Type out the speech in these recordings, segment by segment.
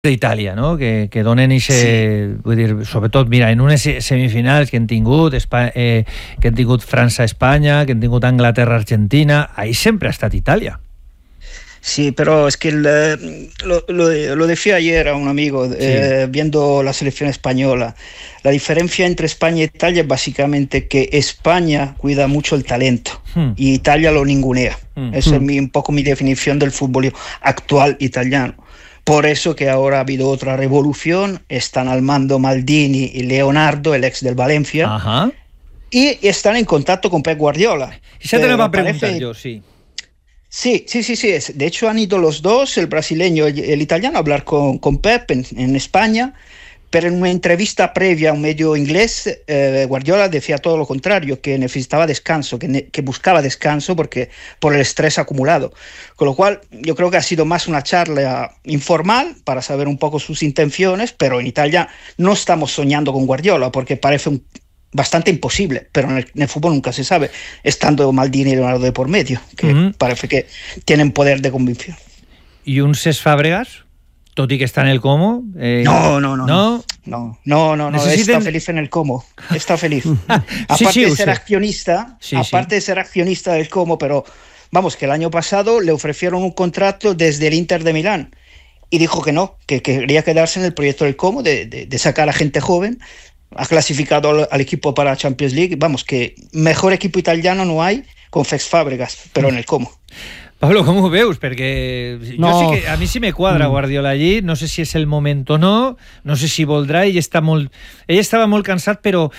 d'Itàlia, no? que donen vull dir, sobretot, mira, en unes semifinals que han tingut que han tingut França-Espanya, que han tingut Anglaterra-Argentina, ahí sempre ha estat Itàlia. Sí, pero es que lo decía ayer a un amigo, viendo la selección española. La diferencia entre España e Italia es básicamente que España cuida mucho el talento y Italia lo ningunea. Esa es un poco mi definición del fútbol actual italiano. Por eso que ahora ha habido otra revolución, están al mando Maldini y Leonardo, el ex del Valencia, y están en contacto con Pep Guardiola. Y se te lo va a preguntar yo, sí. Sí. De hecho han ido los dos, el brasileño y el italiano, a hablar con Pep en España, pero en una entrevista previa a un medio inglés, Guardiola decía todo lo contrario, que necesitaba descanso, que buscaba descanso por el estrés acumulado. Con lo cual, yo creo que ha sido más una charla informal para saber un poco sus intenciones, pero en Italia no estamos soñando con Guardiola, porque parece bastante imposible, pero en el fútbol nunca se sabe, estando Maldini y Leonardo de por medio, que parece que tienen poder de convicción. ¿Y un Cesc Fàbregas? Tot i que está en el Como. No, está feliz en el Como. Está feliz. Aparte de ser accionista del Como, pero vamos, que el año pasado le ofrecieron un contrato desde el Inter de Milán y dijo que no, que quería quedarse en el proyecto del Como, de sacar a gente joven. Ha clasificado al equipo para Champions League. Vamos, que mejor equipo italiano no hay con Cesc Fàbregas, pero en el Como. Pablo, com ho veus? Perquè jo sí que a mi sí me quadra Guardiola allí, no sé si és el moment o no sé si voldrà, ell estava molt cansat, però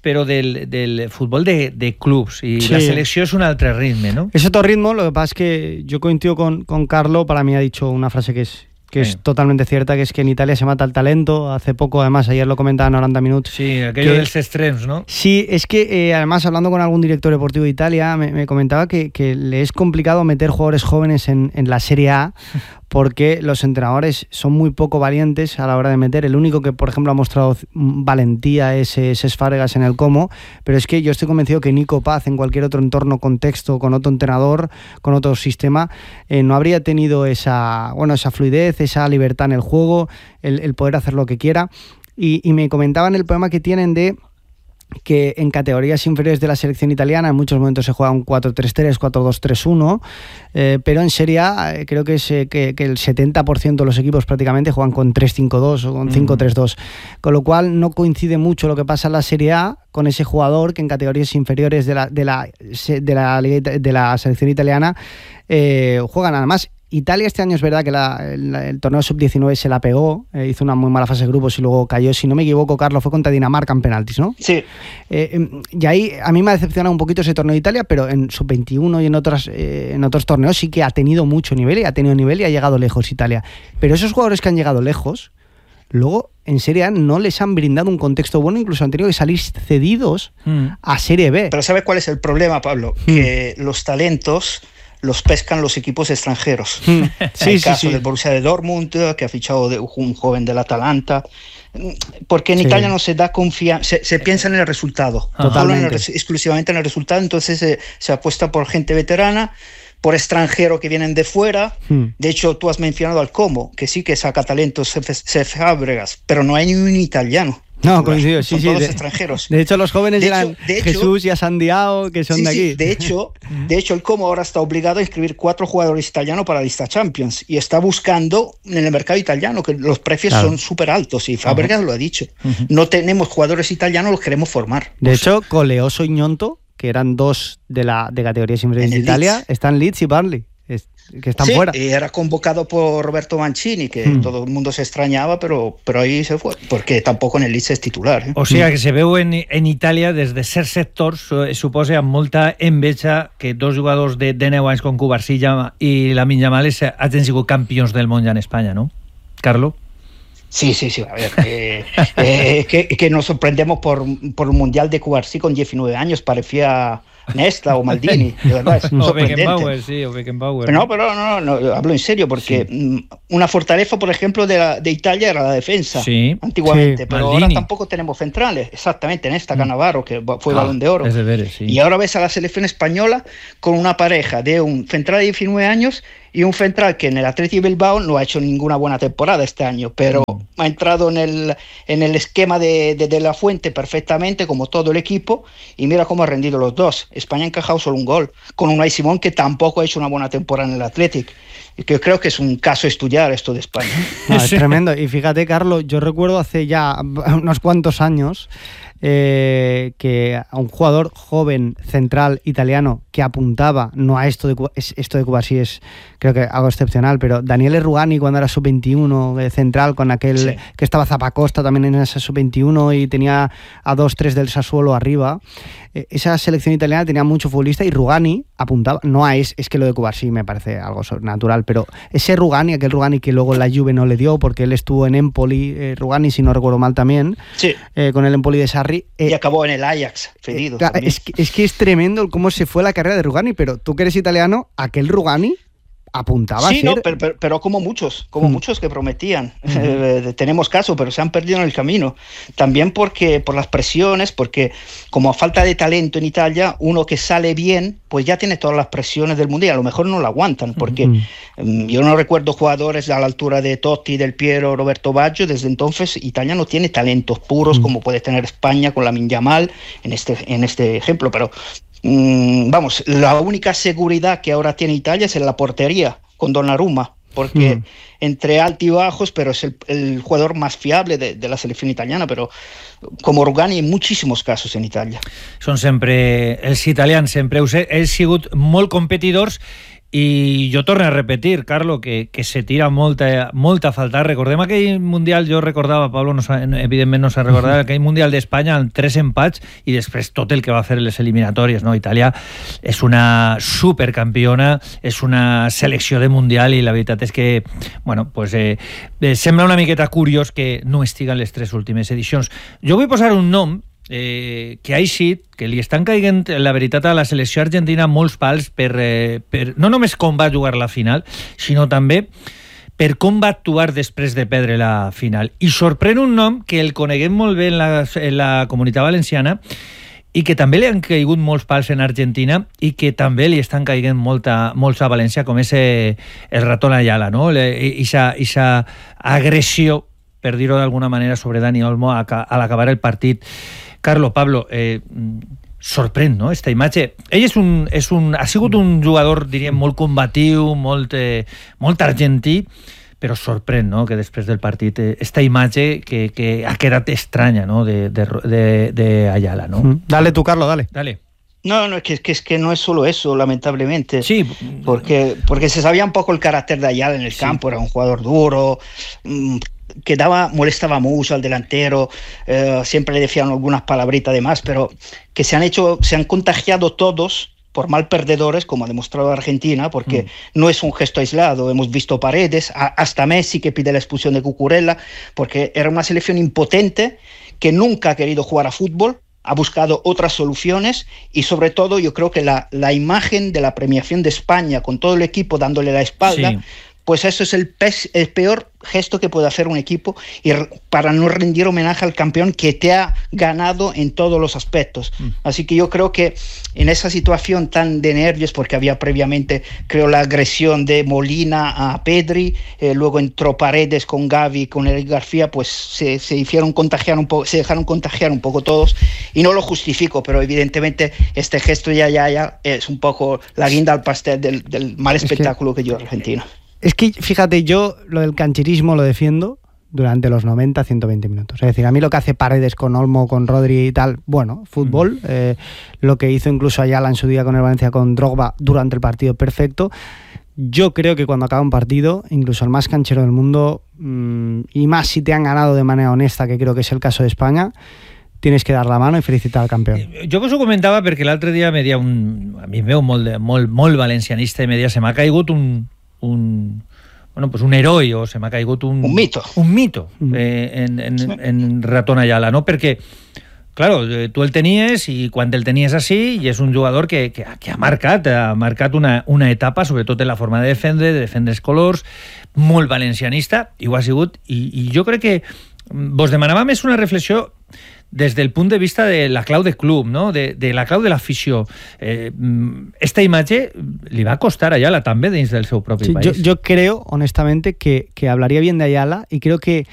del futbol de clubs, y la selecció es un altre ritme, ¿no? Es otro ritmo, lo que pasa es que yo coincido con Carlo, para mí ha dicho una frase que es totalmente cierta, que es que en Italia se mata el talento. Hace poco, además, ayer lo comentaba en 90 Minutos. Sí, aquello dels extrems, ¿no? Sí, es que además, hablando con algún director deportivo de Italia, me comentaba que le es complicado meter jugadores jóvenes en la Serie A, porque los entrenadores son muy poco valientes a la hora de meter. El único que, por ejemplo, ha mostrado valentía es Cesc Fàbregas en el Como, pero es que yo estoy convencido que Nico Paz, en cualquier otro entorno, contexto, con otro entrenador, con otro sistema, no habría tenido esa fluidez, esa libertad en el juego, el poder hacer lo que quiera. Y me comentaban el problema que tienen de que en categorías inferiores de la selección italiana en muchos momentos se juega un 4-3-3, 4-2-3-1, pero en Serie A creo que es que el 70% de los equipos prácticamente juegan con 3-5-2 o con 5-3-2, con lo cual no coincide mucho lo que pasa en la Serie A con ese jugador que en categorías inferiores de la selección italiana juegan. Además, Italia este año es verdad que el torneo sub-19 se la pegó, hizo una muy mala fase de grupos y luego cayó, si no me equivoco, Carlos, fue contra Dinamarca en penaltis, ¿no? Sí. Y ahí a mí me ha decepcionado un poquito ese torneo de Italia, pero en sub-21 y en otros torneos sí que ha tenido mucho nivel y ha llegado lejos Italia. Pero esos jugadores que han llegado lejos, luego en Serie A no les han brindado un contexto bueno, incluso han tenido que salir cedidos a Serie B. Pero ¿sabes cuál es el problema, Pablo? Que los talentos los pescan los equipos extranjeros. El caso del Borussia de Dortmund, que ha fichado un joven del Atalanta, porque en Italia no se da confianza, se piensa en el resultado, exclusivamente en el resultado, entonces se apuesta por gente veterana, por extranjeros que vienen de fuera. De hecho, tú has mencionado al Como, que sí que saca talentos Cesc Fàbregas, pero no hay ni un italiano. No, coincido, sí. Todos extranjeros. De hecho, los jóvenes eran Jesús y Asandiao, que son de aquí. De hecho, el Como ahora está obligado a inscribir 4 jugadores italianos para la lista Champions y está buscando en el mercado italiano, que los precios son súper altos, y Fàbregas lo ha dicho. No tenemos jugadores italianos, los queremos formar. De hecho, Coleoso y Ñonto, que eran dos de categorías inferiores de Italia, están Leeds y Burnley, que están fuera. Y era convocado por Roberto Mancini, que todo el mundo se extrañaba, pero ahí se fue, porque tampoco en el Leeds es titular. O sigui que se veu en Itàlia des de certs sectors, suposa amb molta enveja que dos jugadors de 9 anys com Cubarsí i Lamine Yamal hagin sigut campions del món ja en Espanya, ¿no? Carlo? Sí, a ver, que nos sorprendemos por el Mundial de Cubarsí con 19 años, parecía Nesta o Maldini, de verdad, es sorprendente. O Beckenbauer. Pero no, hablo en serio, porque una fortaleza, por ejemplo, de Italia era la defensa, antiguamente, pero Maldini. Ahora tampoco tenemos centrales, exactamente, Nesta, Cannavaro, que fue Balón de Oro. Y ahora ves a la selección española con una pareja de un central de 19 años y un central que en el Athletic Bilbao no ha hecho ninguna buena temporada este año, pero ha entrado en el esquema de La Fuente perfectamente, como todo el equipo, y mira cómo ha rendido los dos. España ha encajado solo un gol, con Unai Simón, que tampoco ha hecho una buena temporada en el Athletic. Y que creo que es un caso a estudiar esto de España. No, es tremendo. Y fíjate, Carlos, yo recuerdo hace ya unos cuantos años que a un jugador joven central italiano que apuntaba, no a esto de Cubarsí es creo que algo excepcional, pero Daniele Rugani cuando era sub-21 central, con aquel que estaba Zappacosta también en esa sub-21 y tenía a 2-3 del Sassuolo arriba, esa selección italiana tenía mucho futbolista y Rugani apuntaba, no es que lo de Cubarsí me parece algo natural, pero ese Rugani, aquel Rugani que luego la Juve no le dio porque él estuvo en Empoli, Rugani si no recuerdo mal también, con el Empoli de Sarri, y acabó en el Ajax, cedido. Es que es tremendo cómo se fue la carrera de Rugani, pero tú que eres italiano, aquel Rugani apuntaba a ser... no, pero como muchos que prometían. Tenemos caso, pero se han perdido en el camino. También por las presiones, porque como a falta de talento en Italia, uno que sale bien, pues ya tiene todas las presiones del mundo y a lo mejor no lo aguantan, porque yo no recuerdo jugadores a la altura de Totti, Del Piero, Roberto Baggio. Desde entonces Italia no tiene talentos puros como puede tener España con Lamine Yamal en este ejemplo, pero vamos, la única seguridad que ahora tiene Italia es en la portería con Donnarumma, porque entre altibajos, pero es el jugador más fiable de la selección italiana, però com Rugani en moltíssims casos en Itàlia. Són sempre, els italians sempre heu sigut molt competidors. I jo torno a repetir, Carlo, que se tira molta a faltar. Recordem aquell Mundial, jo recordava, Pablo evidentment no s'ha recordat, aquell Mundial d'Espanya amb 3 empats i després tot el que va fer les eliminatòries, no? Itàlia és una supercampiona, és una selecció de Mundial i la veritat és que, bueno, pues, sembla una miqueta curiós que no estiguen les 3 últimes edicions. Jo vull posar un nom que ha eixit, que li estan caigant, la veritat, a la selecció argentina molts pals per no només com va jugar la final, sinó també per com va actuar després de perdre la final. I sorprèn un nom que el coneguem molt bé en la Comunitat Valenciana i que també li han caigut molts pals en Argentina i que també li estan caigant molts a València, com és el Ratón Ayala, no? Ixa agressió, per dir-ho d'alguna manera, sobre Dani Olmo a l'acabar el partit. Carlo, Pablo, sorprèn, no?, esta imatge. Ell ha sigut un jugador, diríem, molt combatiu, molt argentí, però sorprèn, no?, que després del partit esta imatge que ha quedat estranya, no?, de Ayala, no? Dale tú, Carlo, dale. No, es que no es solo eso, lamentablemente. Sí. Porque se sabía un poco el carácter de Ayala en el campo, era un jugador duro, que molestaba mucho al delantero, siempre le decían algunas palabritas de más, pero que se han contagiado todos por mal perdedores, como ha demostrado Argentina, porque no es un gesto aislado. Hemos visto Paredes, hasta Messi, que pide la expulsión de Cucurella, porque era una selección impotente que nunca ha querido jugar a fútbol, ha buscado otras soluciones y sobre todo yo creo que la imagen de la premiación de España con todo el equipo dándole la espalda, sí, pues eso es el peor gesto que puede hacer un equipo y para no rendir homenaje al campeón que te ha ganado en todos los aspectos. Así que yo creo que en esa situación tan de nervios, porque había previamente, creo, la agresión de Molina a Pedri, luego entró Paredes con Gavi, con Eric García, pues se dejaron contagiar un poco todos, y no lo justifico, pero evidentemente este gesto ya es un poco la guinda al pastel del mal espectáculo que dio Argentina. Es que, fíjate, yo lo del cancherismo lo defiendo durante los 90, 120 minutos. Es decir, a mí lo que hace Paredes con Olmo, con Rodri y tal, bueno, fútbol, lo que hizo incluso Ayala en su día con el Valencia, con Drogba, durante el partido, perfecto. Yo creo que cuando acaba un partido, incluso el más canchero del mundo, y más si te han ganado de manera honesta, que creo que es el caso de España, tienes que dar la mano i felicitar al campió. Jo us ho comentava perquè l'altre dia a mi em veu molt valencianista i se m'ha caigut un heroi, o se m'ha caigut un mito en Ratón Ayala, no? Perquè Claro, tu el tenies i quan el tenies així, i és un jugador que ha marcat una etapa, sobretot en la forma de defendre els colors, molt valencianista, i ho ha sigut, i jo crec que vos demanava més una reflexió des del punt de vista de la clau de club, ¿no? de la clau de l'afició. Esta imatge li va costar a Ayala també dins del seu propi país. Yo creo, honestamente, que hablaría bien de Ayala y creo que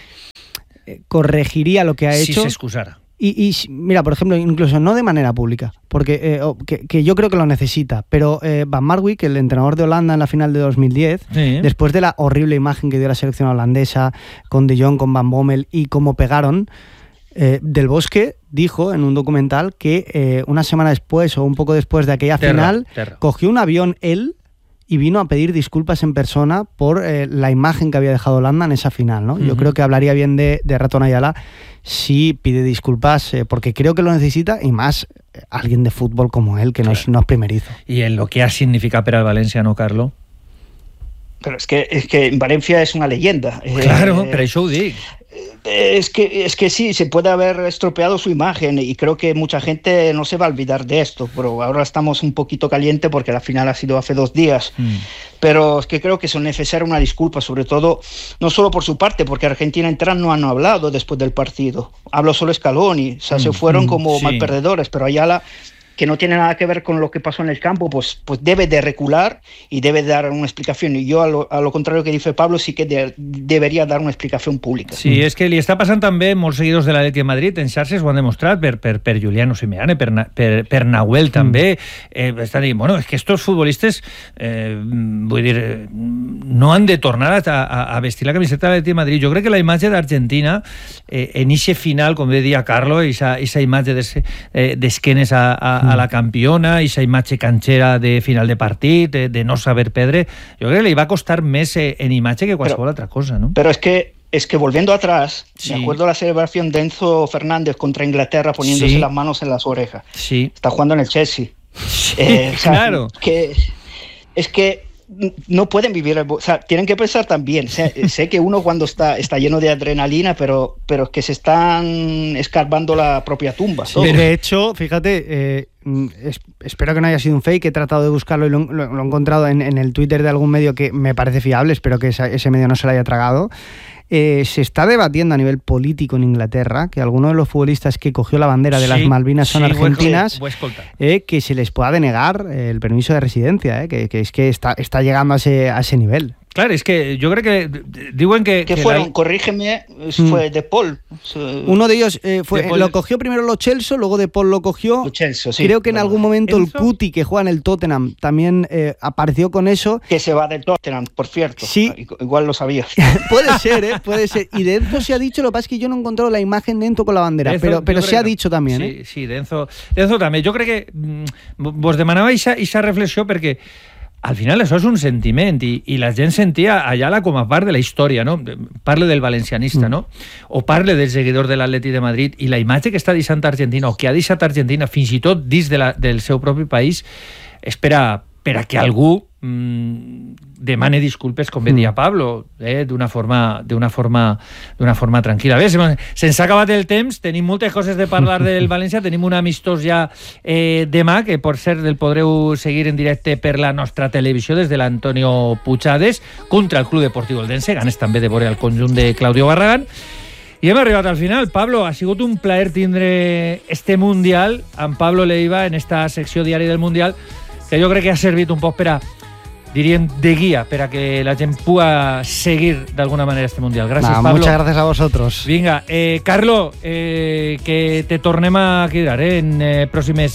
corregiría lo que ha hecho. Si se excusara. Y mira, por ejemplo, incluso no de manera pública, porque que yo creo que lo necesita, pero Van Marwijk, el entrenador de Holanda en la final de 2010, después de la horrible imagen que dio la selección holandesa con De Jong, con Van Bommel y cómo pegaron, Del Bosque dijo en un documental que una semana después o un poco después de aquella final cogió un avión él y vino a pedir disculpas en persona por la imagen que había dejado Holanda en esa final, ¿no? Yo creo que hablaría bien de Ratón Ayala si pide disculpas, porque creo que lo necesita, y más alguien de fútbol como él, que no es primerizo. Y en lo que ha significado para el Valencia, ¿no, Carlo? Pero es que en Valencia es una leyenda. Claro, pero això ho dic. Es que sí, se puede haber estropeado su imagen y creo que mucha gente no se va a olvidar de esto, pero ahora estamos un poquito caliente porque la final ha sido hace 2 días. Pero es que creo que es necesaria una disculpa, sobre todo, no solo por su parte, porque Argentina entera no han hablado después del partido. Habló solo Scaloni, o sea, se fueron como mal perdedores, pero Ayala, que no tiene nada que ver con lo que pasó en el campo, pues debe de recular y debe de dar una explicación. Y yo, a lo contrario que dice Pablo, sí que deberia dar una explicació pública. Sí, és que li està passant també molts seguidors de l'Atlètic de Madrid, en xarxes ho han demostrat, per Juliano Simeone, per Nahuel també, estan dient, bueno, és que estos futbolistes, vull dir, no han de tornar a vestir la camiseta de l'Atlètic de Madrid. Jo crec que la imatge d'Argentina, en ixe final, com deia Carlo, esa imatge d'esquenes a la campiona, i esa imatge canxera de final de partit, de no saber perdre, jo crec que li va costar més en imatge que qualsevol altra cosa, ¿no? Pero es que volviendo atrás, me acuerdo la celebración de Enzo Fernández contra Inglaterra poniéndose las manos en las orejas. Sí. Está jugando en el Chelsea. Claro. Es que no pueden vivir, o sea, tienen que pensar también. Sé que uno cuando está lleno de adrenalina, pero es que se están escarbando la propia tumba. Sí, de hecho, fíjate, espero que no haya sido un fake, he tratado de buscarlo y lo he encontrado en el Twitter de algún medio que me parece fiable, espero que ese medio no se lo haya tragado. Se está debatiendo a nivel político en Inglaterra que algunos de los futbolistas que cogió la bandera de las Malvinas son argentinas, que se les pueda denegar el permiso de residencia, que es que está llegando a ese nivel. Claro, es que yo creo que diuen que fueron, corrígeme, fue De Paul. Uno de ellos lo cogió primero Lo Celso, luego De Paul lo cogió. Lo Celso, sí. Creo que en algún momento el Cuti, que juega en el Tottenham, también apareció con eso. Que se va del Tottenham, por cierto. Sí. Igual lo sabías. Puede ser, puede ser. Y de Enzo se ha dicho, lo que pasa es que yo no he encontrado la imagen de Enzo con la bandera, Enzo, pero se ha dicho también. Sí, de Enzo també. Jo crec que vos demanava aquesta reflexió perquè al final això és un sentiment i la gent sentia Ayala com a part de la història, no? Parle del valencianista, no? O parle del seguidor de l'Atlètic de Madrid, i la imatge que està deixant Argentina o que ha deixat Argentina fins i tot dins del seu propi país és per a que algú demane disculpes, com bé dia Pablo, d'una forma tranquil·la. Bé, se'ns ha acabat el temps, tenim moltes coses de parlar del València, tenim un amistós ja demà, que per cert el podreu seguir en directe per la nostra televisió des de l'Antonio Puigades, contra el Club Deportiu Eldense, ganes també de veure el conjunt de Claudio Barragán. I hem arribat al final. Pablo, ha sigut un plaer tindre este Mundial amb Pablo Leiva en esta secció diària del Mundial, que jo crec que ha servit un poc per a, diríem, de guia, per a que la gent pugui seguir d'alguna manera este Mundial. Gràcies, Pablo. Muchas gracias a vosotros. Vinga, Carlo, que te tornem a cridar en pròximes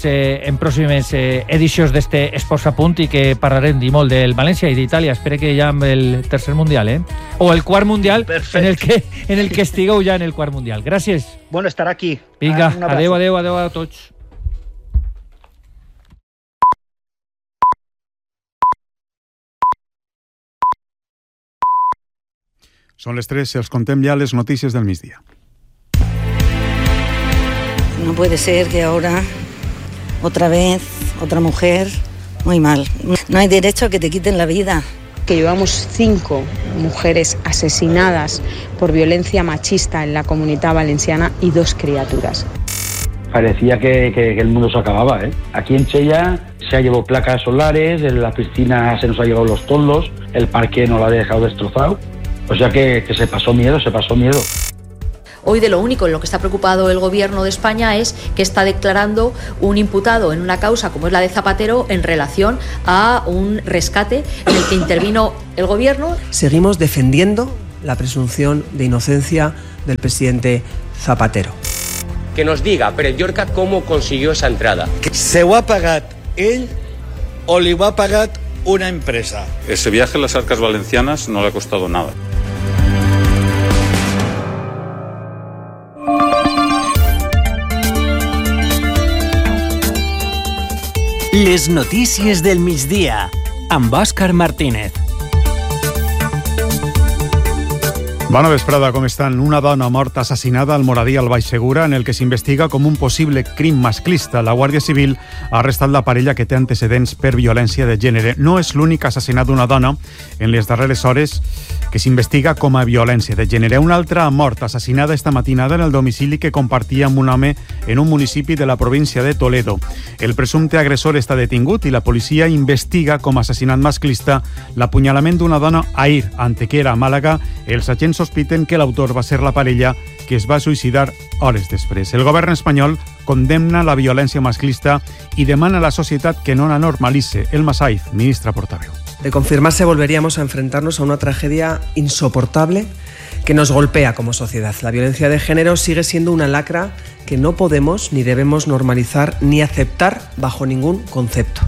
edicions d'este Esports a Punt, i que parlarem molt del València i d'Itàlia. Espero que ja amb el tercer Mundial, o el quart Mundial, en el que estigueu ja en el quart Mundial. Gràcies. Bueno, estar aquí. Vinga, adeu a tots. Són les 3 i els contem ja les notícies del migdia. No puede ser que ahora, otra vez, otra mujer, muy mal. No hay derecho a que te quiten la vida. Que llevamos 5 mujeres asesinadas por violencia machista en la Comunitat Valenciana y 2 criaturas. Parecía que el mundo se acababa, ¿eh? Aquí en Chella se ha llevado placas solares, en la piscina se nos ha llevado los toldos, el parque nos lo ha dejado destrozado. O sea que se pasó miedo. Hoy de lo único en lo que está preocupado el gobierno de España es que está declarando un imputado en una causa como es la de Zapatero en relación a un rescate en el que intervino el gobierno. Seguimos defendiendo la presunción de inocencia del presidente Zapatero. Que nos diga Pérez Llorca cómo consiguió esa entrada. ¿Se ho ha pagat ell o li ho ha pagat una empresa? Ese viaje a las arcas valencianas no le ha costado nada. Les notícies del migdia amb Òscar Martínez. Bona vesprada, com estan? Una dona morta assassinada al Moradí al Baix Segura, en el que s'investiga com un possible crim masclista. La Guàrdia Civil ha arrestat la parella que té antecedents per violència de gènere. No és l'únic assassinat d'una dona en les darreres hores que s'investiga com a violència de gènere. Una altra ha mort assassinada esta matinada en el domicili que compartia amb un home en un municipi de la província de Toledo. El presumpte agressor està detingut i la policia investiga com a assassinat masclista l'apunyalament d'una dona ahir a Antequera, a Màlaga. Els agents sospiten que l'autor va ser la parella que es va suïcidar hores després. El govern espanyol condemna la violència masclista i demana a la societat que no la normalitze. Elma Saiz, ministra portaveu. De confirmarse, volveríamos a enfrentarnos a una tragedia insoportable que nos golpea como sociedad. La violencia de género sigue siendo una lacra que no podemos ni debemos normalizar ni aceptar bajo ningún concepto.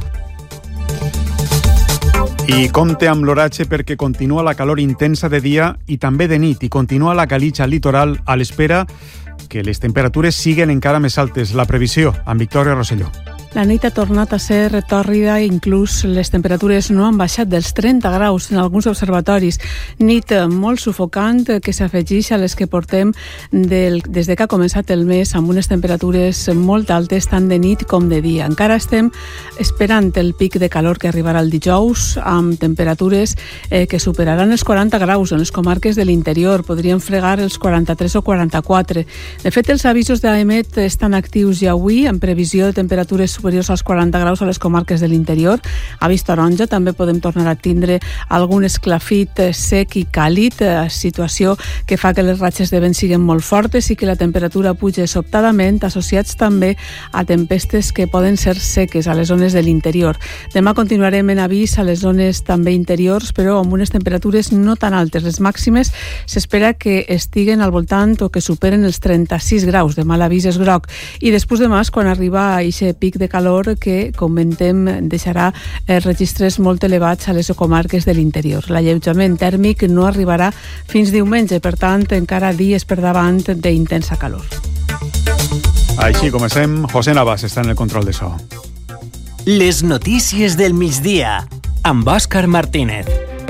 I compte amb l'oratge perquè continua la calor intensa de dia i també de nit i continua la calitja al litoral a l'espera que les temperatures siguen encara més altes. La previsió amb Victòria Rosselló. La nit ha tornat a ser tòrrida i inclús les temperatures no han baixat dels 30 graus en alguns observatoris. Nit molt sufocant que s'afegeix a les que portem des de que ha començat el mes amb unes temperatures molt altes tant de nit com de dia. Encara estem esperant el pic de calor que arribarà el dijous amb temperatures que superaran els 40 graus en les comarques de l'interior. Podrien fregar els 43 o 44. De fet, els avisos d'AEMET estan actius ja avui en previsió de temperatures superiors als 40 graus a les comarques de l'interior. A Vist Taronja també podem tornar a tindre algun esclafit sec i càlid, situació que fa que les ratxes de vent siguin molt fortes i que la temperatura puja sobtadament, associats també a tempestes que poden ser seques a les zones de l'interior. Demà continuarem en avís a les zones també interiors, però amb unes temperatures no tan altes. Les màximes s'espera que estiguen al voltant o que superen els 36 graus. Demà l'avís és groc. I després demà, quan arriba a aquest pic de calor que, comentem, deixarà registres molt elevats a les comarques de l'interior. L'alleujament tèrmic no arribarà fins diumenge, per tant, encara dies per davant d'intensa calor. Així comencem. José Navas està en el control de so. Les notícies del migdia amb Òscar Martínez.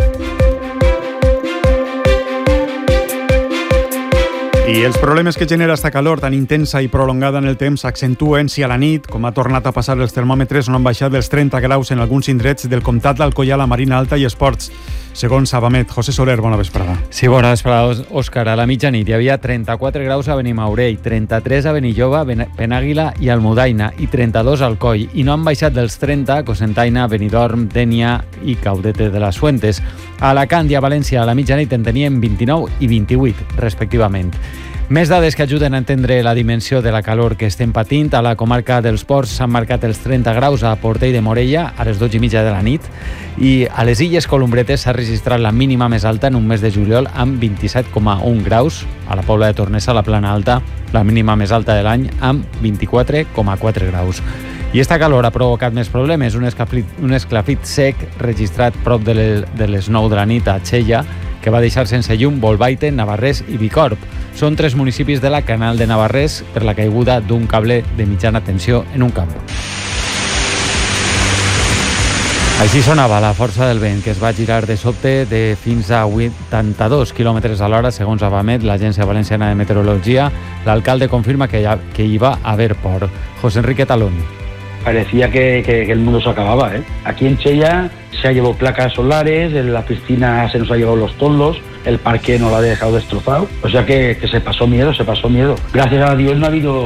I els problemes que genera esta calor tan intensa i prolongada en el temps s'accentuen si a la nit, com ha tornat a passar, els termòmetres no han baixat dels 30 graus en alguns indrets del comtat d'Alcoià, la Marina Alta i Esports. Segons Sabamet, José Soler, bona vesprada. Sí, bona vesprada, Òscar. A la mitjanit hi havia 34 graus a Benimaurell, 33 a Benilloba, Penàguila i Almudaina i 32 al Coll. I no han baixat dels 30 a Cocentaina, Benidorm, Dénia i Caudete de las Fuentes. A Alacant i a València a la mitjanit en tenien 29 i 28, respectivament. Més dades que ajuden a entendre la dimensió de la calor que estem patint. A la comarca dels Ports s'han marcat els 30 graus a Portell de Morella a les 12:30 de la nit i a les Illes Columbretes s'ha registrat la mínima més alta en un mes de juliol amb 27,1 graus. A la Pobla de Tornesa, a la Plana Alta, la mínima més alta de l'any amb 24,4 graus. I esta calor ha provocat més problemes. Un esclafit sec registrat prop de les 9 de la nit a Xella, que va deixar sense llum Bolbaiten, Navarrés i Bicorb. Són 3 municipis de la Canal de Navarrés per la caiguda d'un cable de mitjana tensió en un camp. Així sonava la força del vent, que es va girar de sobte de fins a 82 km a l'hora, segons Abamet, l'Agència Valenciana de Meteorologia. L'alcalde confirma que hi va haver por. José Enrique Talón. Parecía que el mundo se acababa, ¿eh? Aquí en Chella se ha llevado placas solares, en la piscina se nos ha llevado los toldos, el parque nos lo ha dejado destrozado. O sea que se pasó miedo. Gracias a Dios no ha habido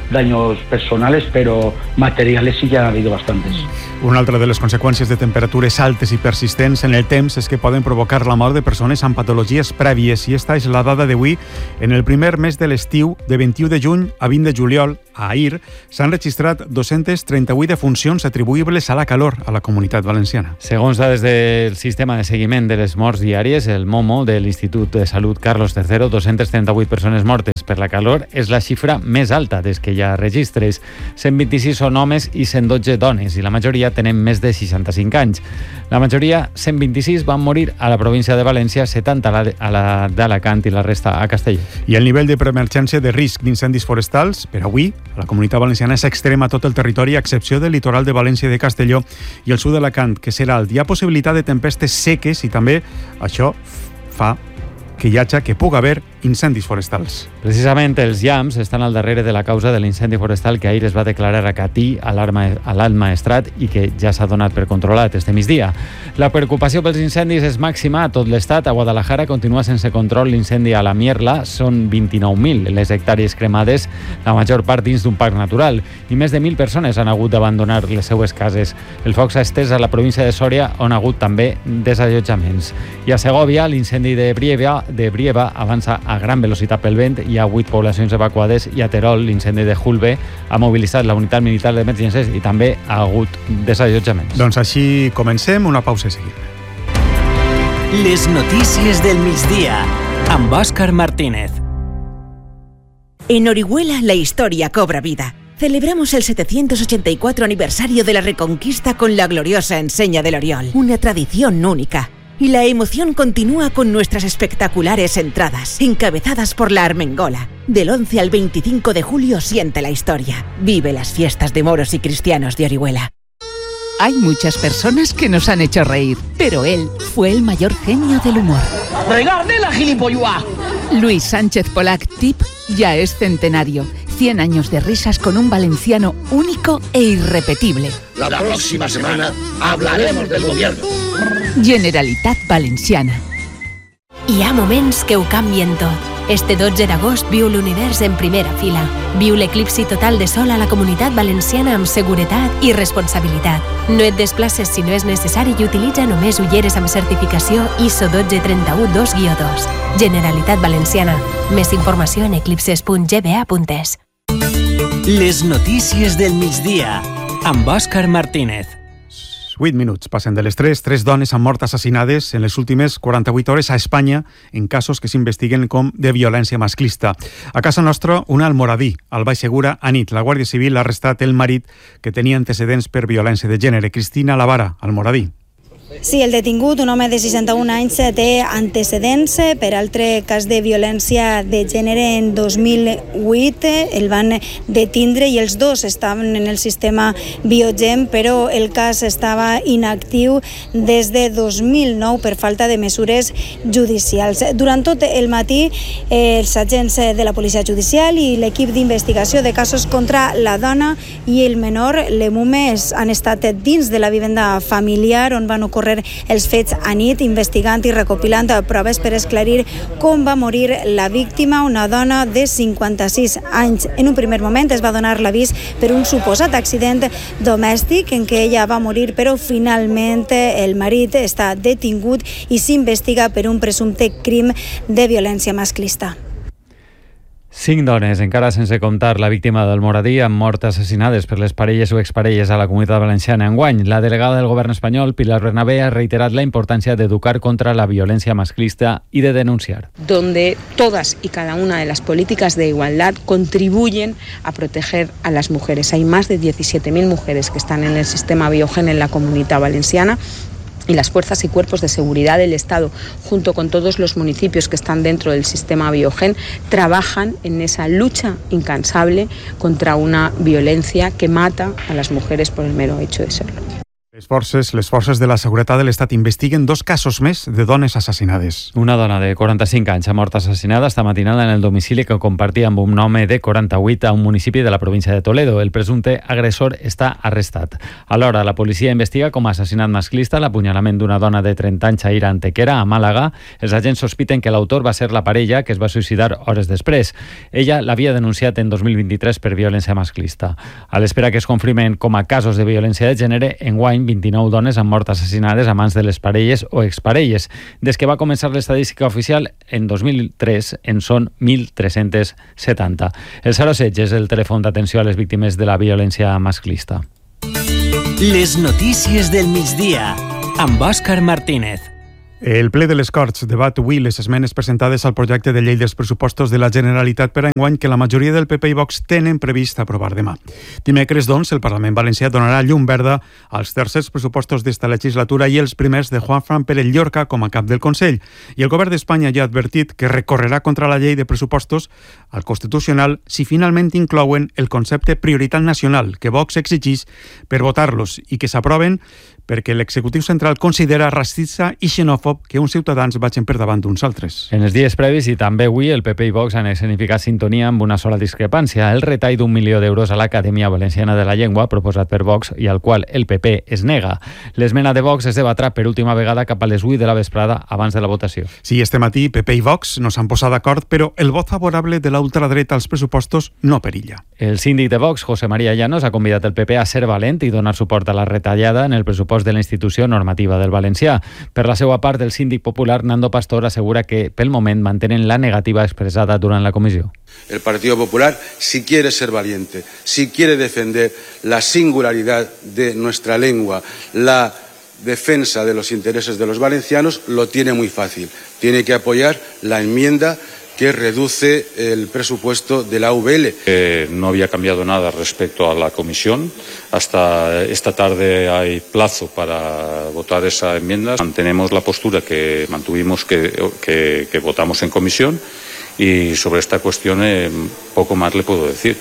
daños personales, pero materiales sí que han habido bastantes. Una altra de les conseqüències de temperatures altes i persistents en el temps és que poden provocar la mort de persones amb patologies prèvies, i esta és la dada d'avui. En el primer mes de l'estiu, de 21 de juny a 20 de juliol, a ahir, s'han registrat 238 defuncions atribuïbles a la calor a la Comunitat Valenciana. Segons dades del sistema de seguiment de les morts diàries, el MOMO de l'Institut de Salut Carlos III, 238 persones mortes per la calor és la xifra més alta des que hi ha registres. 126 són homes i 112 dones, i la majoria tenen més de 65 anys. La majoria, 126, van morir a la província de València, 70 a la d'Alacant i la resta a Castelló. I el nivell de preemergència de risc d'incendis forestals, per avui, a la Comunitat Valenciana és extrem a tot el territori, a excepció del litoral de València i de Castelló i el sud d'Alacant, que serà alt. Hi ha possibilitat de tempestes seques i també això fa que hi hagi, que pugui haver incendis forestals. Precisament els llamps estan al darrere de la causa de l'incendi forestal que ahir es va declarar a Catí, a l'Alt Maestrat, i que ja s'ha donat per controlat este migdia. La preocupació pels incendis és màxima a tot l'estat. A Guadalajara continua sense control l'incendi a la Mierla. Són 29.000 les hectàrees cremades, la major part dins d'un parc natural, i més de 1.000 persones han hagut d'abandonar les seues cases. El foc s'ha estès a la província de Sòria, on ha hagut també desallotjaments. I a Segòvia, l'incendi de Brieva avança a gran velocitat pel vent. Hi ha 8 poblacions evacuades, i a Terol, l'incendi de Julbe ha mobilitzat la unitat militar d'emergències i també ha hagut desallotjaments. Doncs així comencem, una pausa i seguim. Les notícies del migdia amb Òscar Martínez. En Orihuela la historia cobra vida. Celebramos el 784 aniversario de la Reconquista con la gloriosa enseña del Oriol, una tradición única. Y la emoción continúa con nuestras espectaculares entradas, encabezadas por la Armengola. Del 11 al 25 de julio siente la historia. Vive las fiestas de moros y cristianos de Orihuela. Hay muchas personas que nos han hecho reír, pero él fue el mayor genio del humor. ¡Regarde la gilipollua! Luis Sánchez Polac Tip ya es centenario. 100 años de risas con un valenciano único e irrepetible. La próxima semana hablaremos del gobierno. Generalitat Valenciana. Hi ha moments que ho canvien tot. Este 12 d'agost viu l'univers en primera fila. Viu l'eclipsi total de sol a la Comunitat Valenciana amb seguretat i responsabilitat. No et desplaces si no és necessari i utilitza només ulleres amb certificació ISO 12312-2. Generalitat Valenciana. Més informació en eclipses.gba.es. Les notícies del migdia amb Òscar Martínez. 8 minuts passen de les 3. 3 dones han mort assassinades en les últimes 48 hores a Espanya en casos que s'investiguen com de violència masclista. A casa nostra, una al Moradí, al Baix Segura, a nit. La Guàrdia Civil ha arrestat el marit que tenia antecedents per violència de gènere. Cristina Lavara, al Moradí. Sí, el detingut, un home de 61 anys, té antecedents per altre cas de violència de gènere en 2008. El van detindre i els dos estaven en el sistema Biogen, però el cas estava inactiu des de 2009 per falta de mesures judicials. Durant tot el matí, els agents de la Policia Judicial i l'equip d'investigació de casos contra la dona i el menor, l'EMUME, han estat dins de la vivenda familiar on van ocórrer els fets a nit, investigant i recopilant proves per esclarir com va morir la víctima, una dona de 56 anys. En un primer moment es va donar l'avís per un suposat accident domèstic en què ella va morir, però finalment el marit està detingut i s'investiga per un presumpte crim de violència masclista. 5 dones, encara sense comptar la víctima del Moradí, han mort assassinades per les parelles o exparelles a la Comunitat Valenciana enguany. La delegada del govern espanyol, Pilar Bernabé, ha reiterat la importància d'educar contra la violència masclista y de denunciar. Donde todas y cada una de las políticas de igualdad contribuyen a proteger a las mujeres. Hay más de 17.000 mujeres que están en el sistema Biogen en la Comunitat Valenciana, y las fuerzas y cuerpos de seguridad del Estado, junto con todos los municipios que están dentro del sistema Biogen, trabajan en esa lucha incansable contra una violencia que mata a las mujeres por el mero hecho de serlo. Les forces de la seguretat de l'Estat investiguen 2 casos més de dones assassinades. Una dona de 45 anys ha mort assassinada esta matinada en el domicili que compartia amb un home de 48 a un municipi de la província de Toledo. El presumpte agressor està arrestat. Alhora, la policia investiga com a assassinat masclista l'apunyalament d'una dona de 30 anys a Ira Antequera, a Màlaga. Els agents sospiten que l'autor va ser la parella que es va suïcidar hores després. Ella l'havia denunciat en 2023 per violència masclista. A l'espera que es confirmen com a casos de violència de gènere, enguany 29 dones han mort assassinades a mans de les parelles o exparelles. Des que va començar l'estadística oficial, en 2003 en són 1.370. El 016 és el telèfon d'atenció a les víctimes de la violència masclista. Les notícies del migdia, amb Òscar Martínez. El ple de les Corts debat avui les esmenes presentades al projecte de llei dels pressupostos de la Generalitat per a enguany que la majoria del PP i Vox tenen previst aprovar demà. Dimecres, doncs, el Parlament Valencià donarà llum verda als tercers pressupostos d'esta legislatura i els primers de Juanfran Pérez Llorca com a cap del Consell. I el govern d'Espanya ja ha advertit que recorrerà contra la llei de pressupostos al Constitucional si finalment inclouen el concepte prioritat nacional que Vox exigís per votar-los i que s'aproven perquè l'executiu central considera racista i xenòfob que uns ciutadans vagin per davant d'uns altres. En els dies previs i també avui el PP i Vox han escenificat sintonia amb una sola discrepància, el retall d'1 milió d'euros a l'Acadèmia Valenciana de la Llengua proposat per Vox i al qual el PP es nega. L'esmena de Vox es debatrà per última vegada cap a les 8 de la vesprada abans de la votació. Sí, este matí PP i Vox no s'han posat d'acord, però el vot favorable de la ultradreta als pressupostos no perilla. El síndic de Vox, José María Llanos, ha convidat el PP a ser valent i donar suport a la retallada en el pressupost de la institució normativa del valencià. Per la seva part, el síndic popular Nando Pastor assegura que pel moment mantenen la negativa expresada durant la comissió. El Partido Popular, si quiere ser valiente, si quiere defender la singularidad de nuestra lengua, la defensa de los intereses de los valencianos, lo tiene muy fácil. Tiene que apoyar la enmienda que reduce el presupuesto de la UVL. No había cambiado nada respecto a la comisión. Hasta esta tarde hay plazo para votar esa enmienda. Mantenemos la postura que mantuvimos que votamos en comisión y sobre esta cuestión poco más le puedo decir.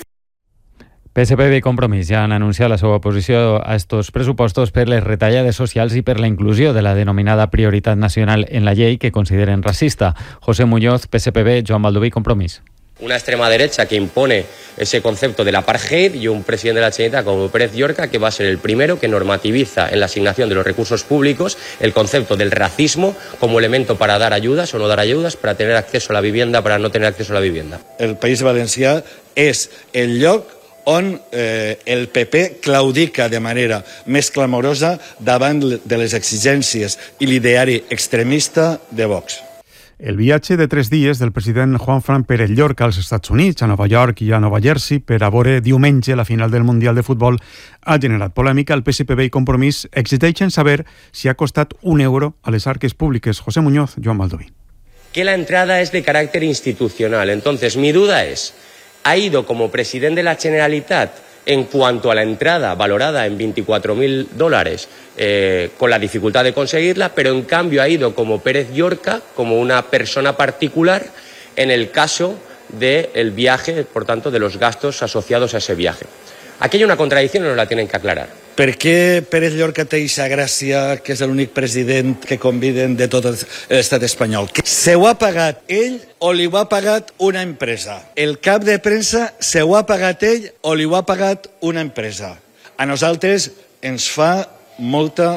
PSPB i Compromís ja han anunciat la seva oposició a estos pressupostos per les retallades socials i per la inclusió de la denominada prioritat nacional en la llei que consideren racista. José Muñoz, PSPB, Joan Baldoví, Compromís. Una extrema derecha que impone ese concepto del apartheid y un presidente de la Generalitat como Pérez Llorca que va a ser el primero que normativiza en la asignación de los recursos públicos el concepto del racismo como elemento para dar ayudas o no dar ayudas, para tener acceso a la vivienda, para no tener acceso a la vivienda. El País Valencià és el lloc on el PP claudica de manera més clamorosa davant de les exigències i l'ideari extremista de Vox. El viatge de 3 dies del president Juanfran Pérez Llorca als Estats Units, a Nova York i a Nova Jersey per a veure diumenge la final del Mundial de Futbol ha generat polèmica. El PSPB i Compromís exigeixen saber si ha costat €1 a les arques públiques. José Muñoz, Joan Baldoví. Que la entrada es de carácter institucional. Entonces, mi duda es, ¿ha ido como presidente de la Generalitat en cuanto a la entrada valorada en $24.000 con la dificultad de conseguirla, pero en cambio ha ido como Pérez Llorca, como una persona particular, en el caso del viaje, por tanto, de los gastos asociados a ese viaje? Aquí hay una contradicción y nos la tienen que aclarar. Per què Pérez Llorca té aquesta gràcia que és l'únic president que conviden de tot l'estat espanyol? Se ho ha pagat ell o li ho ha pagat una empresa? El cap de premsa se ho ha pagat ell o li ho ha pagat una empresa? A nosaltres ens fa molta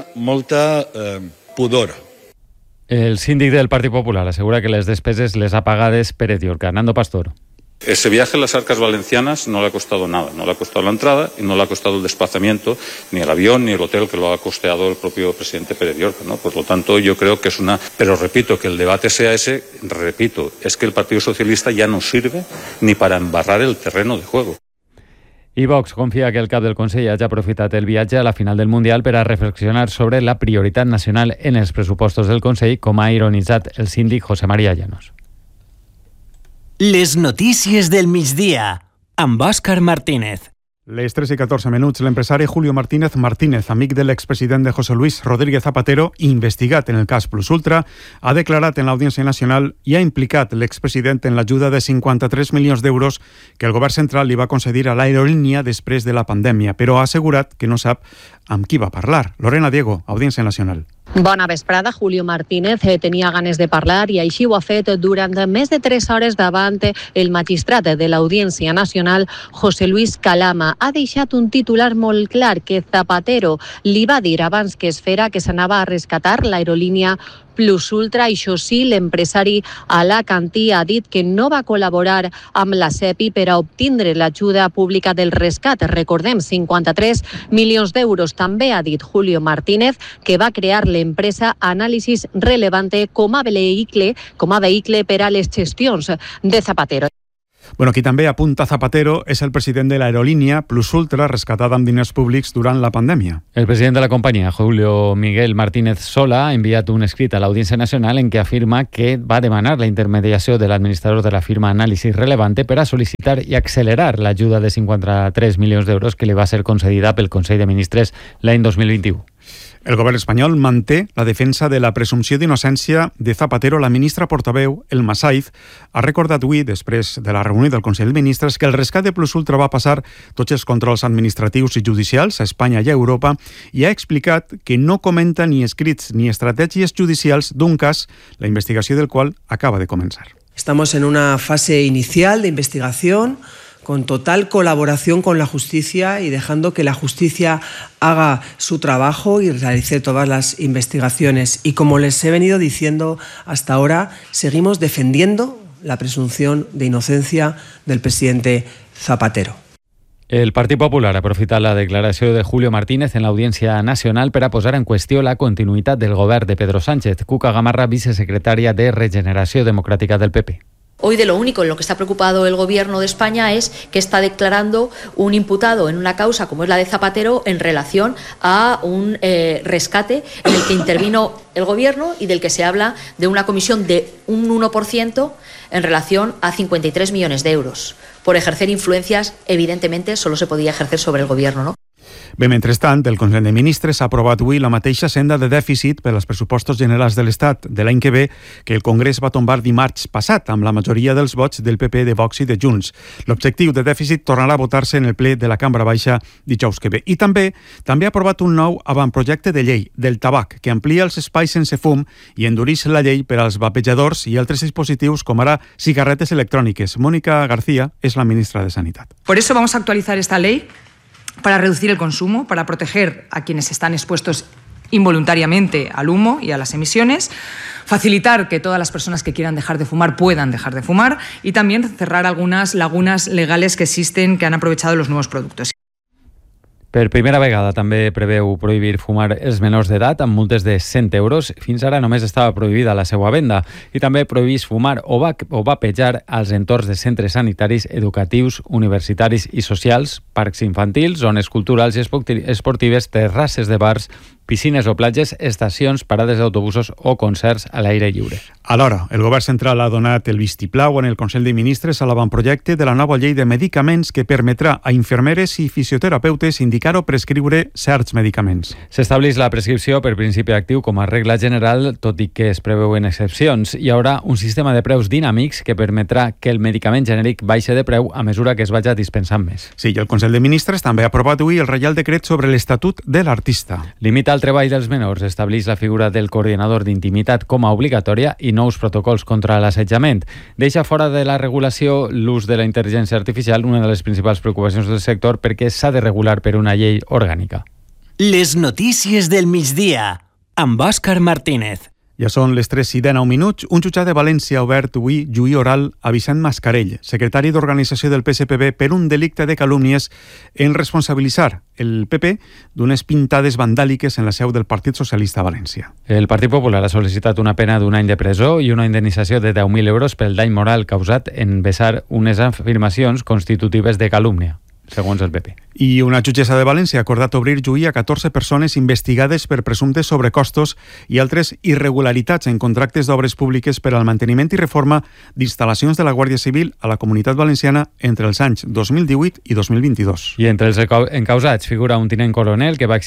pudor. El síndic del Partit Popular assegura que les despeses les ha pagades Pérez Llorca. Nando Pastor. Ese viaje a las arcas valencianas no le ha costado nada, no le ha costado la entrada y no le ha costado el desplazamiento, ni el avión, ni el hotel que lo ha costeado el propio presidente Pérez Llorca, ¿no? Por lo tanto, yo creo que es una... Pero repito, que el debate sea ese, repito, es que el Partido Socialista ya no sirve ni para embarrar el terreno de juego. I Vox confia que el cap del Consell hagi aprofitat el viatge a la final del Mundial per a reflexionar sobre la prioritat nacional en els pressupostos del Consell, com ha ironitzat el síndic José María Llanos. Les notícies del migdia, amb Òscar Martínez. Les 3 i 14 minuts, l'empresari Julio Martínez, amic de l'expresident de José Luis Rodríguez Zapatero, investigat en el cas Plus Ultra, ha declarat en l'Audiència Nacional i ha implicat l'expresident en l'ajuda de 53 milions d'euros que el govern central li va concedir a l'aerolínia després de la pandèmia, però ha assegurat que no sap amb qui va parlar. Lorena Diego, Audiència Nacional. Bona vesprada. Julio Martínez tenia ganes de parlar i així ho ha fet durant més de 3 hores davant el magistrat de l'Audiència Nacional, José Luis Calama. Ha deixat un titular molt clar que Zapatero li va dir abans que es fera que s'anava a rescatar l'aerolínia Plus Ultra. Això sí, l'empresari alacantí ha dit que no va col·laborar amb la SEPI per a obtindre l'ajuda pública del rescat. Recordem, 53 milions d'euros. També ha dit Julio Martínez que va crear l'empresa Análisis Relevante com a vehicle per a les gestions de Zapatero. Bueno, qui també apunta Zapatero és el president de l'aerolínia Plus Ultra, rescatada amb diners públics durant la pandèmia. El president de la companyia, Julio Miguel Martínez Sola, ha enviat un escrit a l'Audiència Nacional en què afirma que va demanar la intermediació de l'administrador de la firma Análisis Relevante per a sol·licitar i accelerar l'ajuda de 53 milions d'euros que li va ser concedida pel Consell de Ministres l'any 2021. El govern espanyol manté la defensa de la presumpció d'innocència de Zapatero. La ministra portaveu, Elma Saiz, ha recordat avui, després de la reunió del Consell de Ministres, que el rescat de Plus Ultra va passar tots els controls administratius i judicials a Espanya i a Europa i ha explicat que no comenta ni escrits ni estratègies judicials d'un cas, la investigació del qual acaba de començar. Estamos en una fase inicial de investigación con total colaboración con la justicia y dejando que la justicia haga su trabajo y realice todas las investigaciones. Y como les he venido diciendo hasta ahora, seguimos defendiendo la presunción de inocencia del presidente Zapatero. El Partit Popular ha aprofitat la declaració de Julio Martínez en l'Audiència Nacional per a posar en qüestió la continuïtat del govern de Pedro Sánchez. Cuca Gamarra, vicesecretària de Regeneració Democràtica del PP. Hoy de lo único en lo que está preocupado el Gobierno de España es que está declarando un imputado en una causa como es la de Zapatero en relación a un rescate en el que intervino el Gobierno y del que se habla de una comisión de un 1% en relación a 53 millones de euros. Por ejercer influencias, evidentemente, solo se podía ejercer sobre el Gobierno, ¿no? Bé, mentrestant, el Consell de Ministres ha aprovat avui la mateixa senda de dèficit per als pressupostos generals de l'Estat de l'any que ve que el Congrés va tombar dimarts passat amb la majoria dels vots del PP, de Vox i de Junts. L'objectiu de dèficit tornarà a votar-se en el ple de la Cambra Baixa dijous que ve. I també ha aprovat un nou avantprojecte de llei del tabac que amplia els espais sense fum i endureix la llei per als vapejadors i altres dispositius com ara cigarretes electròniques. Mónica García és la ministra de Sanitat. Por eso vamos a actualizar esta ley para reducir el consumo, para proteger a quienes están expuestos involuntariamente al humo y a las emisiones, facilitar que todas las personas que quieran dejar de fumar puedan dejar de fumar y también cerrar algunas lagunas legales que existen que han aprovechado los nuevos productos. Per primera vegada també preveu prohibir fumar els menors d'edat amb multes de 100 euros. Fins ara només estava prohibida la seva venda. I també prohibís fumar o vapejar als entorns de centres sanitaris, educatius, universitaris i socials, parcs infantils, zones culturals i esportives, terrasses de bars, piscines o platges, estacions, parades d'autobusos o concerts a l'aire lliure. Alhora, el govern central ha donat el vistiplau en el Consell de Ministres a l'avantprojecte de la nova llei de medicaments que permetrà a infermeres i fisioterapeutes indicar o prescriure certs medicaments. S'estableix la prescripció per principi actiu com a regla general, tot i que es preveuen excepcions. Hi haurà un sistema de preus dinàmics que permetrà que el medicament genèric baixi de preu a mesura que es vagi dispensant més. Sí, i el Consell de Ministres també ha aprovat avui el Reial Decret sobre l'Estatut de l'Artista. Limita el treball dels menors, estableix la figura del coordinador d'intimitat com a obligatòria i nous protocols contra l'assetjament. Deixa fora de la regulació l'ús de la intel·ligència artificial, una de les principals preocupacions del sector, perquè s'ha de regular per una llei orgànica. Les notícies del migdia, amb Òscar Martínez. Ja són les 3:19. Un jutjat de València ha obert avui juí oral a Vicent Mascarell, secretari d'organització del PSPB, per un delicte de calúmnies en responsabilitzar el PP d'unes pintades vandàliques en la seu del Partit Socialista a València. El Partit Popular ha sol·licitat una pena d'un any de presó i una indemnització de 10.000 euros pel dany moral causat en vessar unes afirmacions constitutives de calúmnia. segons el PP. I una jutgessa de València ha acordat obrir juí a 14 persones investigades per presumptes sobrecostos i altres irregularitats en contractes d'obres públiques per al manteniment i reforma d'instal·lacions de la Guàrdia Civil a la Comunitat Valenciana entre els anys 2018 i 2022. I entre els encausats figura un tinent coronel que va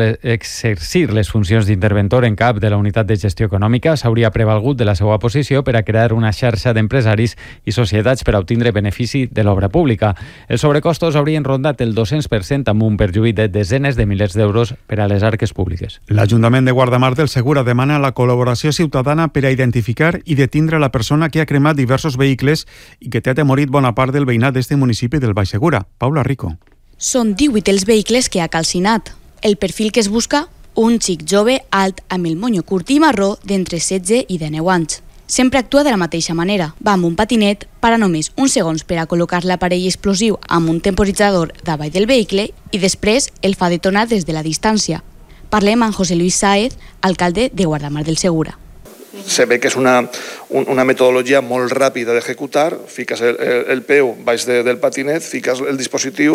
exercir les funcions d'interventor en cap de la Unitat de Gestió Econòmica. S'hauria prevalgut de la seva posició per a crear una xarxa d'empresaris i societats per a obtindre benefici de l'obra pública. Els sobrecostos haurien rondat el 200% amb un perjuí de desenes de milers d'euros per a les arques públiques. L'Ajuntament de Guardamar del Segura demana la col·laboració ciutadana per a identificar i detindre la persona que ha cremat diversos vehicles i que té atemorit bona part del veïnat d'este municipi del Baix Segura. Paula Rico. Són 18 els vehicles que ha calcinat. El perfil que es busca, un xic jove alt amb el monyo curt i marró d'entre 16 i 19 anys. Sempre actua de la mateixa manera. Va amb un patinet, para només uns segons per a col·locar l'aparell explosiu amb un temporitzador davall del vehicle i després el fa detonar des de la distància. Parlem amb José Luis Sáez, alcalde de Guardamar del Segura. Se ve que és una metodologia molt ràpida d'executar. Fiques el peu baix del patinet, fiques el dispositiu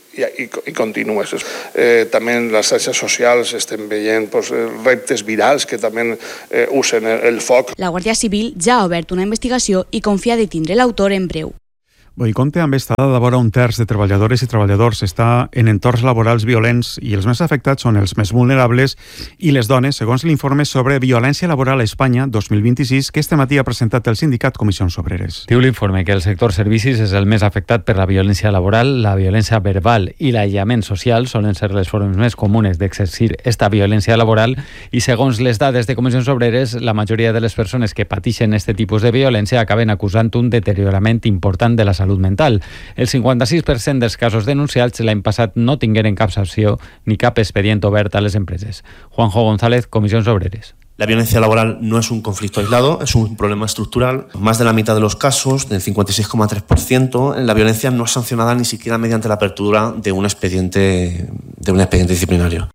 i continues. També en les xarxes socials estem veient reptes virals que també usen el foc. La Guàrdia Civil ja ha obert una investigació i confia detindre l'autor en breu. I compte amb esta dada, vora un terç de treballadores i treballadors està en entorns laborals violents i els més afectats són els més vulnerables i les dones, segons l'informe sobre violència laboral a Espanya 2026 que este matí ha presentat el sindicat Comissions Obreres. Diu l'informe que el sector servicis és el més afectat per la violència laboral, la violència verbal i l'aïllament social solen ser les formes més comunes d'exercir esta violència laboral i segons les dades de Comissions Obreres, la majoria de les persones que pateixen este tipus de violència acaben acusant un deteriorament important de la salut mental. El 56% dels casos denunciats l'any passat no tingueren cap sanció ni cap expedient obert a les empreses. Juanjo González, Comissions Obreres. La violencia laboral no es un conflicto aislado, es un problema estructural. Más de la mitad de los casos, del 56,3%, la violencia no es sancionada ni siquiera mediante la apertura de un expediente disciplinario.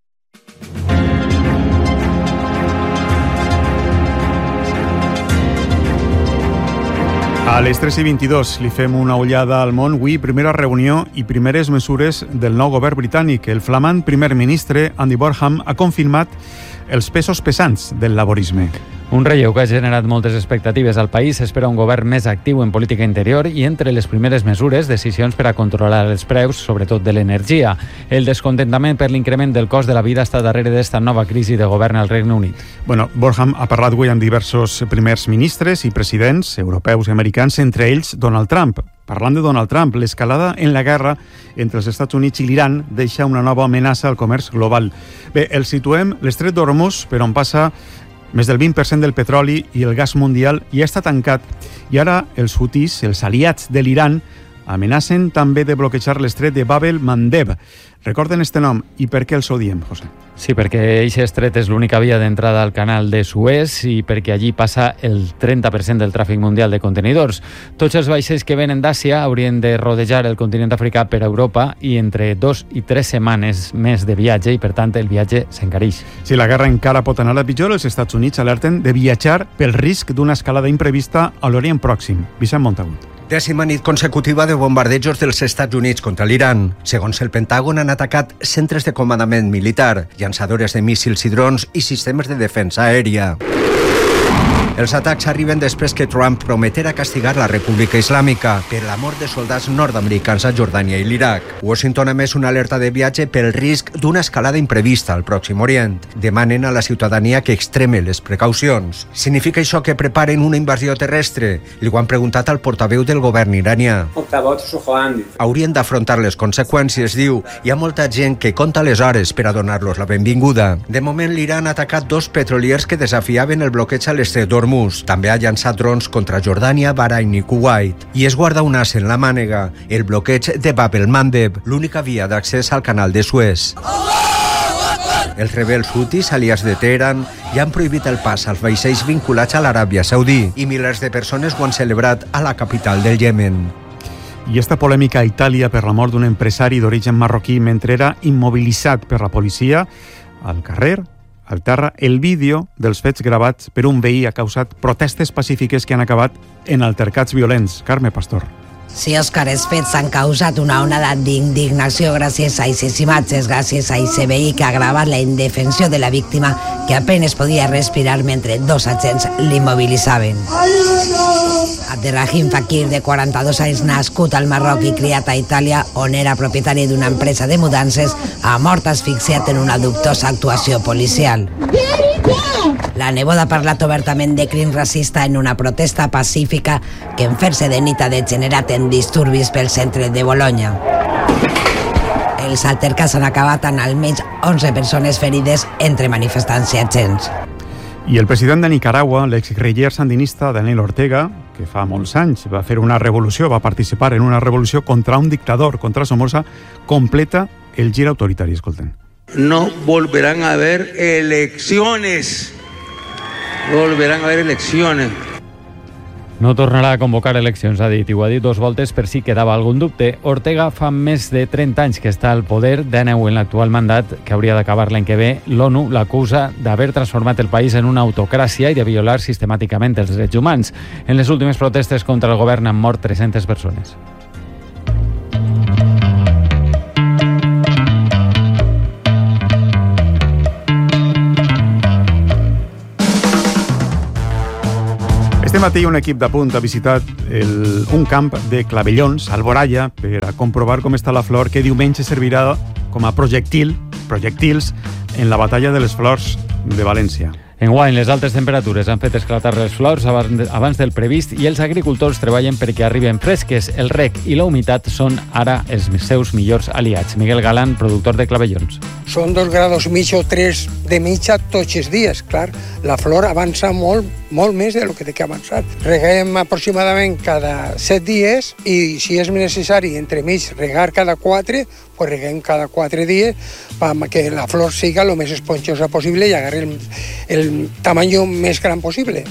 A les 3:22 li fem una ullada al món. Avui, primera reunió i primeres mesures del nou govern britànic. El flamant primer ministre Andy Burnham ha confirmat els pesos pesants del laborisme. Un relleu que ha generat moltes expectatives al país. Espera un govern més actiu en política interior i entre les primeres mesures, decisions per a controlar els preus, sobretot de l'energia. El descontentament per l'increment del cost de la vida està darrere d'esta nova crisi de govern al Regne Unit. Burnham ha parlat avui amb diversos primers ministres i presidents europeus i americans, entre ells Donald Trump. Parlant de Donald Trump, l'escalada en la guerra entre els Estats Units i l'Iran deixa una nova amenaça al comerç global. Bé, el situem l'estret d'Hormuz, per on passa més del 20% del petroli i el gas mundial, ja està tancat i ara els hutis, els aliats de l'Iran, amenacen també de bloquejar l'estret de Bab el-Mandeb. Recorden este nom i per què els odiem, José? Sí, perquè aquest estret és l'única via d'entrada al canal de Suez i perquè allí passa el 30% del tràfic mundial de contenidors. Tots els vaixells que venen d'Àsia haurien de rodejar el continent africà per Europa i entre 2 i 3 setmanes més de viatge i, per tant, el viatge s'encareix. Si la guerra encara pot anar a pitjor, els Estats Units alerten de viatjar pel risc d'una escalada imprevista a l'Orient Pròxim. Vicent Montagut. 10ª nit consecutiva de bombardejos dels Estats Units contra l'Iran. Segons el Pentàgon, han atacat centres de comandament militar, llançadores de míssils i drons i sistemes de defensa aèria. Els atacs arriben després que Trump prometera castigar la República Islàmica per la mort de soldats nord-americans a Jordània i l'Iraq. Washington ha emès una alerta de viatge pel risc d'una escalada imprevista al Pròxim Orient. Demanen a la ciutadania que extreme les precaucions. Significa això que preparen una invasió terrestre? Li ho han preguntat al portaveu del govern iranià. Haurien d'afrontar les conseqüències, diu. Hi ha molta gent que compta les hores per a donar-los la benvinguda. De moment, l'Iran ha atacat 2 petroliers que desafiaven el bloqueig a l'estret d'Hormuz. També ha llançat drons contra Jordània, Bahrain i Kuwait. I es guarda un as en la mànega, el bloqueig de Bab el-Mandeb, l'única via d'accés al canal de Suez. Els rebels hutis, aliats de Teheran, ja han prohibit el pas als vaixells vinculats a l'Aràbia Saudí i milers de persones ho han celebrat a la capital del Iemen. I esta polèmica a Itàlia per la mort d'un empresari d'origen marroquí mentre era immobilitzat per la policia al carrer, al terra, el vídeo dels fets gravats per un veí ha causat protestes pacífiques que han acabat en altercats violents. Carme Pastor. Sí, Òscar, els fets han causat una onada d'indignació gràcies a aquestes imatges, gràcies a aquest veí que ha gravat la indefensió de la víctima, que apenas podia respirar mentre dos agents l'immobilitzaven. Abderrahim Fakir, de 42 anys, nascut al Marroc i criat a Itàlia, on era propietari d'una empresa de mudances, ha mort asfixiat en una dubtosa actuació policial. La neboda ha parlat obertament de crim racista en una protesta pacífica que en fer-se de nit ha degenerat en disturbis pel centre de Bolonya. Els altercats han acabat amb almenys 11 persones ferides entre manifestants i agents. I el president de Nicaragua, l'exguerriller sandinista Daniel Ortega, que fa molts anys va fer una revolució, va participar en una revolució contra un dictador, contra Somoza, completa el gir autoritari. Escolten. No volverán a haber elecciones. Volverán a haver eleccions. No tornarà a convocar eleccions, ha dit, i ho ha dit 2 voltes per si quedava algun dubte. Ortega fa més de 30 anys que està al poder, 19 en l'actual mandat, que hauria d'acabar l'any que ve. L'ONU l'acusa d'haver transformat el país en una autocràcia i de violar sistemàticament els drets humans. En les últimes protestes contra el govern han mort 300 persones. Este matí un equip de Punt ha visitat un camp de clavellons, Alboraya, per a comprovar com està la flor que diumenge servirà com a projectils en la batalla de les flors de València. Enguany, les altes temperatures han fet esclatar les flors abans del previst i els agricultors treballen perquè arriben fresques. El rec i la humitat són ara els seus millors aliats. Miguel Galán, productor de clavellons. Són 2 graus mig o 3 de mitja tots els dies. Clar, la flor avança molt més del que té que avançar. Reguem aproximadament cada 7 dies i si és necessari entremig regar cada 4, pues reguem cada 4 dies perquè la flor siga lo més esponjosa possible i agarri el tamany més gran possible.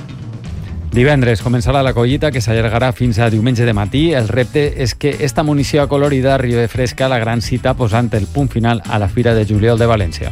Divendres començarà la collita, que s'allargarà fins a diumenge de matí. El repte és que esta munició acolorida arribi fresca a la gran cita, posant el punt final a la Fira de Juliol de València.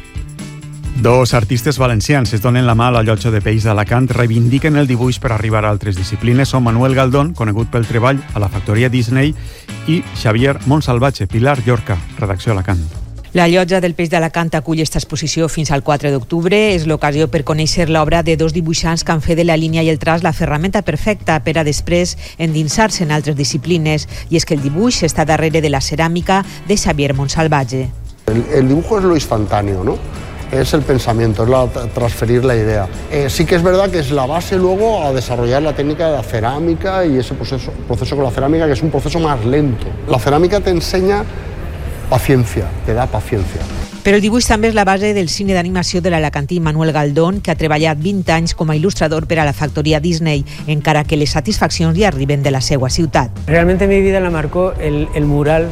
2 artistes valencians es donen la mà a la llotja de Peix d'Alacant, reivindiquen el dibuix per arribar a altres disciplines. Són Manuel Galdón, conegut pel treball a la factoria Disney, i Xavier Montsalvatge, Pilar Llorca, redacció Alacant. La llotja del Peix d'Alacant acull esta exposició fins al 4 d'octubre. És l'ocasió per conèixer l'obra de 2 dibuixants que han fet de la línia i el traç la ferramenta perfecta per a després endinsar-se en altres disciplines. I és que el dibuix està darrere de la ceràmica de Xavier Montsalvatge. El dibujo es lo instantáneo, ¿no? Es el pensamiento, es transferir la idea. Sí que es verdad que es la base luego a desarrollar la técnica de la cerámica y ese proceso con la cerámica, que es un proceso más lento. La cerámica te enseña paciencia, te da paciencia. Però el dibuix també és la base del cine d'animació de l'alacantí Manuel Galdón, que ha treballat 20 anys com a il·lustrador per a la factoria Disney, encara que les satisfaccions li arriben de la seva ciutat. Realmente mi vida la marcó el mural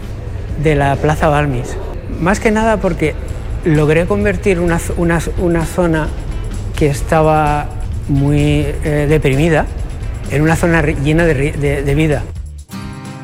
de la Plaza Balmis. Más que nada porque logré convertir una zona que estaba muy deprimida en una zona llena de vida.